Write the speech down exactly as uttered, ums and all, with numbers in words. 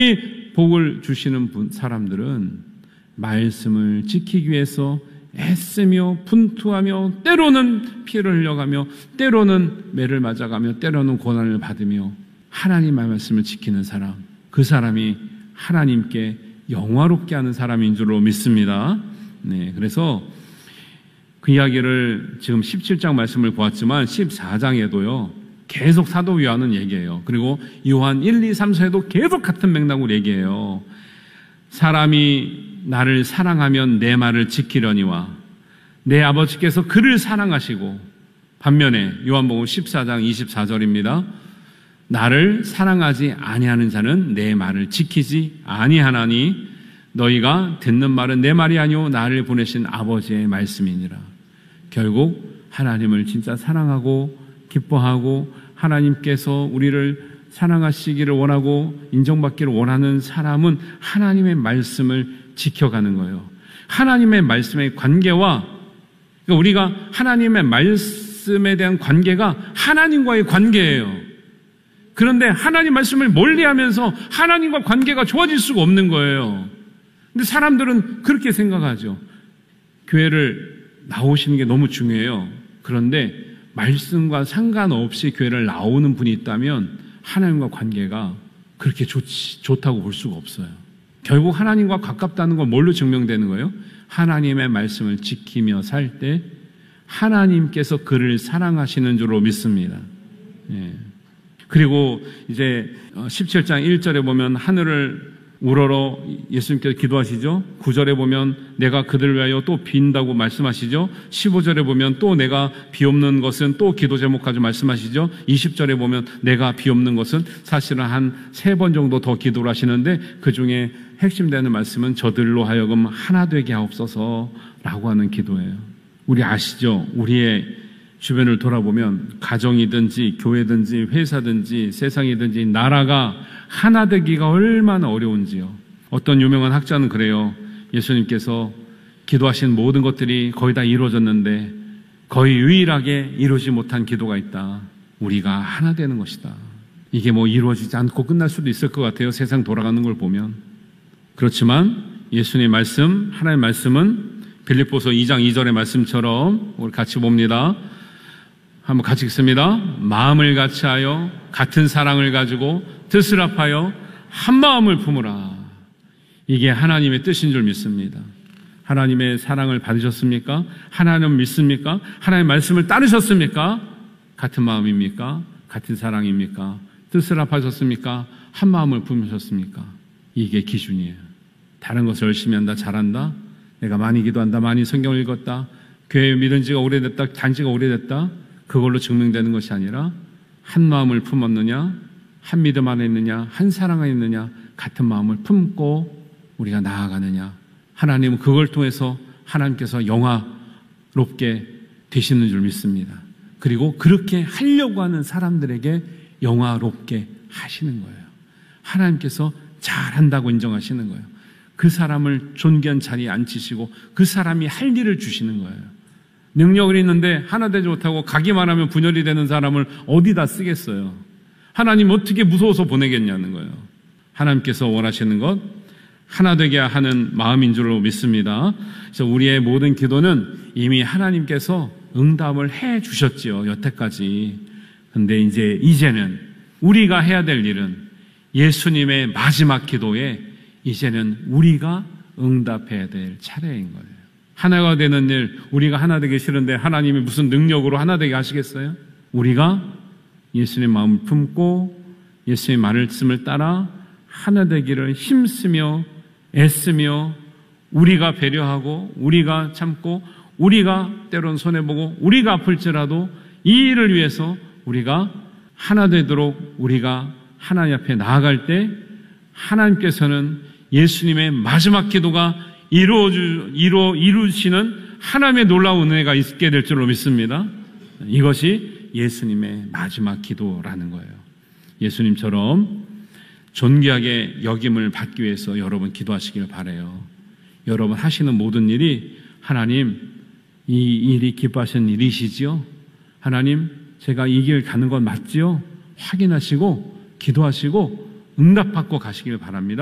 복을 주시는 분, 사람들은 말씀을 지키기 위해서 애쓰며 분투하며 때로는 피를 흘려가며 때로는 매를 맞아가며 때로는 고난을 받으며 하나님의 말씀을 지키는 사람, 그 사람이 하나님께 영화롭게 하는 사람인 줄로 믿습니다. 네, 그래서 그 이야기를 지금 십칠 장 말씀을 보았지만 십사 장에도요 계속 사도 요한은 얘기해요. 그리고 요한 일, 이, 삼, 사에도 계속 같은 맥락으로 얘기해요. 사람이 나를 사랑하면 내 말을 지키려니와 내 아버지께서 그를 사랑하시고, 반면에 요한복음 십사 장 이십사 절입니다. 나를 사랑하지 아니하는 자는 내 말을 지키지 아니하나니 너희가 듣는 말은 내 말이 아니오 나를 보내신 아버지의 말씀이니라. 결국 하나님을 진짜 사랑하고 기뻐하고 하나님께서 우리를 사랑하시기를 원하고 인정받기를 원하는 사람은 하나님의 말씀을 지켜가는 거예요. 하나님의 말씀의 관계와, 그러니까 우리가 하나님의 말씀에 대한 관계가 하나님과의 관계예요. 그런데 하나님 말씀을 멀리하면서 하나님과 관계가 좋아질 수가 없는 거예요. 근데 사람들은 그렇게 생각하죠. 교회를 나오시는 게 너무 중요해요. 그런데 말씀과 상관없이 교회를 나오는 분이 있다면 하나님과 관계가 그렇게 좋지, 좋다고 볼 수가 없어요. 결국 하나님과 가깝다는 건 뭘로 증명되는 거예요? 하나님의 말씀을 지키며 살 때 하나님께서 그를 사랑하시는 줄로 믿습니다. 예. 그리고 이제 십칠 장 일 절에 보면 하늘을 우러러 예수님께서 기도하시죠. 구 절에 보면 내가 그들을 위하여 또 빈다고 말씀하시죠. 십오 절에 보면 또 내가 비 없는 것은 또 기도 제목까지 말씀하시죠. 이십 절에 보면 내가 비 없는 것은 사실은 한 세 번 정도 더 기도를 하시는데 그 중에 핵심되는 말씀은 저들로 하여금 하나 되게 하옵소서 라고 하는 기도예요. 우리 아시죠? 우리의 주변을 돌아보면 가정이든지 교회든지 회사든지 세상이든지 나라가 하나 되기가 얼마나 어려운지요. 어떤 유명한 학자는 그래요. 예수님께서 기도하신 모든 것들이 거의 다 이루어졌는데 거의 유일하게 이루지 못한 기도가 있다. 우리가 하나 되는 것이다. 이게 뭐 이루어지지 않고 끝날 수도 있을 것 같아요. 세상 돌아가는 걸 보면. 그렇지만 예수님의 말씀, 하나님의 말씀은 빌립보서 이 장 이 절의 말씀처럼 우리 같이 봅니다. 한번 같이 읽습니다. 마음을 같이 하여 같은 사랑을 가지고 뜻을 합하여 한 마음을 품으라. 이게 하나님의 뜻인 줄 믿습니다. 하나님의 사랑을 받으셨습니까? 하나님 믿습니까? 하나님의 말씀을 따르셨습니까? 같은 마음입니까? 같은 사랑입니까? 뜻을 합하셨습니까? 한 마음을 품으셨습니까? 이게 기준이에요. 다른 것을 열심히 한다, 잘한다, 내가 많이 기도한다, 많이 성경을 읽었다, 교회 믿은 지가 오래됐다, 단지가 오래됐다, 그걸로 증명되는 것이 아니라 한 마음을 품었느냐, 한 믿음 안에 있느냐, 한 사랑 안에 있느냐, 같은 마음을 품고 우리가 나아가느냐. 하나님은 그걸 통해서 하나님께서 영화롭게 되시는 줄 믿습니다. 그리고 그렇게 하려고 하는 사람들에게 영화롭게 하시는 거예요. 하나님께서 잘한다고 인정하시는 거예요. 그 사람을 존귀한 자리에 앉히시고 그 사람이 할 일을 주시는 거예요. 능력을 있는데 하나 되지 못하고 가기만 하면 분열이 되는 사람을 어디다 쓰겠어요? 하나님 어떻게 무서워서 보내겠냐는 거예요. 하나님께서 원하시는 것 하나 되게 하는 마음인 줄로 믿습니다. 그래서 우리의 모든 기도는 이미 하나님께서 응답을 해 주셨지요. 여태까지. 근데 이제 이제는 우리가 해야 될 일은 예수님의 마지막 기도에 이제는 우리가 응답해야 될 차례인 거예요. 하나가 되는 일, 우리가 하나 되기 싫은데 하나님이 무슨 능력으로 하나 되게 하시겠어요? 우리가 예수님 마음을 품고 예수님의 말씀을 따라 하나 되기를 힘쓰며 애쓰며 우리가 배려하고 우리가 참고 우리가 때론 손해보고 우리가 아플지라도 이 일을 위해서 우리가 하나 되도록 우리가 하나님 앞에 나아갈 때 하나님께서는 예수님의 마지막 기도가 이루어주, 이루, 이루시는 하나님의 놀라운 은혜가 있게 될 줄로 믿습니다. 이것이 예수님의 마지막 기도라는 거예요. 예수님처럼 존귀하게 여김을 받기 위해서 여러분 기도하시길 바라요. 여러분 하시는 모든 일이 하나님 이 일이 기뻐하시는 일이시지요? 하나님 제가 이 길 가는 건 맞지요? 확인하시고 기도하시고 응답받고 가시길 바랍니다.